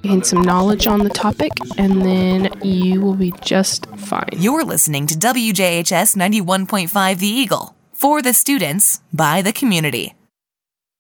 gain some knowledge on the topic, and then you will be just fine. You're listening to WJHS 91.5 The Eagle. For the students, by the community.